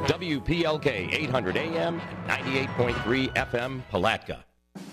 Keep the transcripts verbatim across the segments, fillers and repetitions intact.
W P L K eight hundred A M and ninety-eight point three F M Palatka.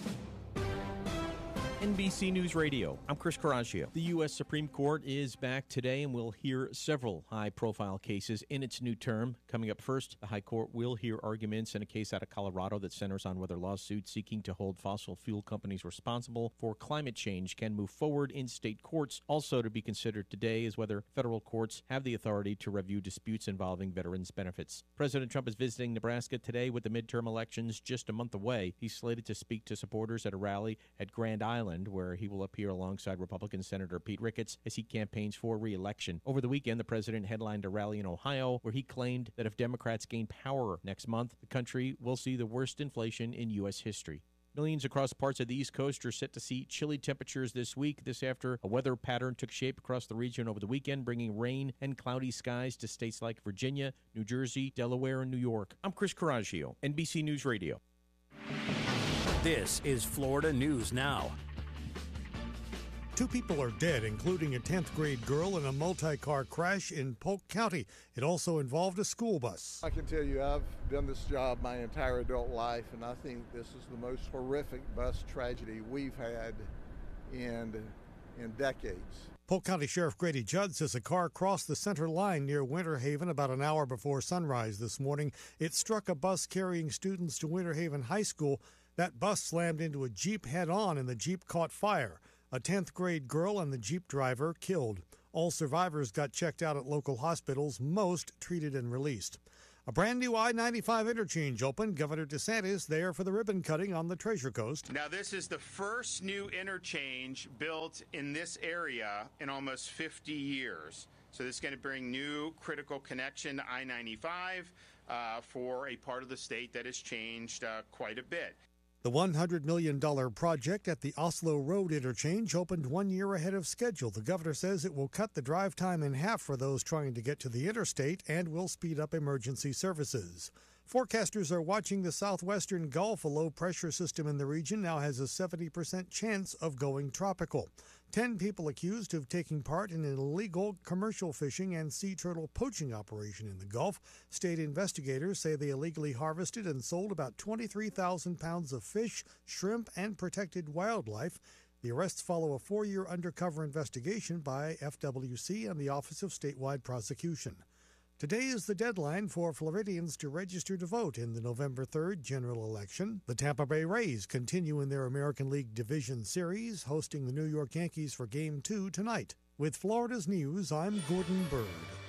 N B C News Radio, I'm Chris Coraggio. The U S Supreme Court is back today and will hear several high-profile cases in its new term. Coming up first, the High Court will hear arguments in a case out of Colorado that centers on whether lawsuits seeking to hold fossil fuel companies responsible for climate change can move forward in state courts. Also to be considered today is whether federal courts have the authority to review disputes involving veterans' benefits. President Trump is visiting Nebraska today with the midterm elections just a month away. He's slated to speak to supporters at a rally at Grand Island, where he will appear alongside Republican Senator Pete Ricketts as he campaigns for re-election. Over the weekend, the president headlined a rally in Ohio where he claimed that if Democrats gain power next month, the country will see the worst inflation in U S history. Millions across parts of the East Coast are set to see chilly temperatures this week. This after a weather pattern took shape across the region over the weekend, bringing rain and cloudy skies to states like Virginia, New Jersey, Delaware, and New York. I'm Chris Coraggio, N B C News Radio. This is Florida News Now. Two people are dead, including a tenth grade girl in a multi-car crash in Polk County. It also involved a school bus. I can tell you I've done this job my entire adult life, and I think this is the most horrific bus tragedy we've had in, in decades. Polk County Sheriff Grady Judd says a car crossed the center line near Winter Haven about an hour before sunrise this morning. It struck a bus carrying students to Winter Haven High School. That bus slammed into a Jeep head-on, and the Jeep caught fire. A tenth grade girl and the Jeep driver killed. All survivors got checked out at local hospitals, most treated and released. A brand new I ninety-five interchange opened. Governor DeSantis there for the ribbon cutting on the Treasure Coast. Now, this is the first new interchange built in this area in almost fifty years. So this is going to bring new critical connection to I ninety-five uh, for a part of the state that has changed uh, quite a bit. The one hundred million dollars project at the Oslo Road interchange opened one year ahead of schedule. The governor says it will cut the drive time in half for those trying to get to the interstate and will speed up emergency services. Forecasters are watching the southwestern Gulf. A low-pressure system in the region now has a seventy percent chance of going tropical. Ten people accused of taking part in an illegal commercial fishing and sea turtle poaching operation in the Gulf. State investigators say they illegally harvested and sold about twenty-three thousand pounds of fish, shrimp, and protected wildlife. The arrests follow a four-year undercover investigation by F W C and the Office of Statewide Prosecution. Today is the deadline for Floridians to register to vote in the November third general election. The Tampa Bay Rays continue in their American League Division Series, hosting the New York Yankees for Game two tonight. With Florida's News, I'm Gordon Bird.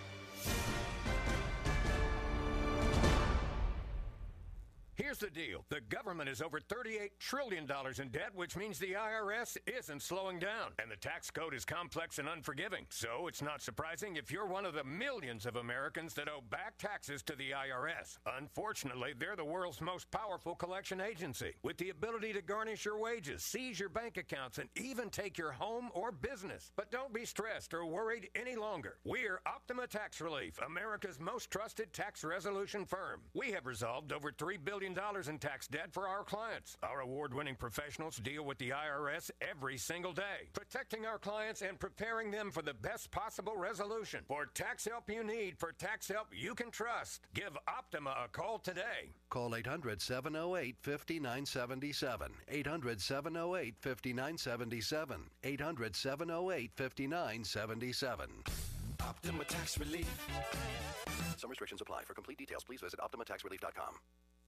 Here's the deal. The government is over thirty-eight trillion dollars in debt, which means the I R S isn't slowing down. And the tax code is complex and unforgiving. So it's not surprising if you're one of the millions of Americans that owe back taxes to the I R S. Unfortunately, they're the world's most powerful collection agency, with the ability to garnish your wages, seize your bank accounts, and even take your home or business. But don't be stressed or worried any longer. We're Optima Tax Relief, America's most trusted tax resolution firm. We have resolved over three billion dollars in tax debt for our clients. Our award-winning professionals deal with the I R S every single day, protecting our clients and preparing them for the best possible resolution. For tax help you need, for tax help you can trust, give Optima a call today. Call eight hundred, seven oh eight, five nine seven seven. eight hundred, seven oh eight, five nine seven seven. eight hundred, seven oh eight, five nine seven seven. Optima Tax Relief. Some restrictions apply. For complete details, please visit optima tax relief dot com.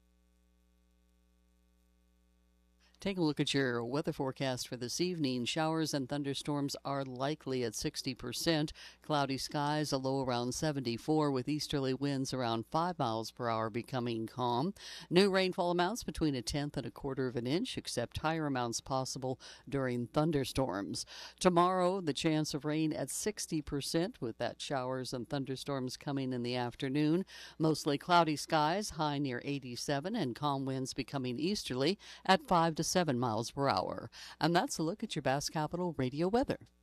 Take a look at your weather forecast for this evening. Showers and thunderstorms are likely at sixty percent. Cloudy skies, a low around seventy-four, with easterly winds around five miles per hour becoming calm. New rainfall amounts between a tenth and a quarter of an inch, except higher amounts possible during thunderstorms. Tomorrow, the chance of rain at sixty percent, with that showers and thunderstorms coming in the afternoon. Mostly cloudy skies, high near eighty-seven, and calm winds becoming easterly at five to seven miles per hour. And that's a look at your Bass Capital Radio weather.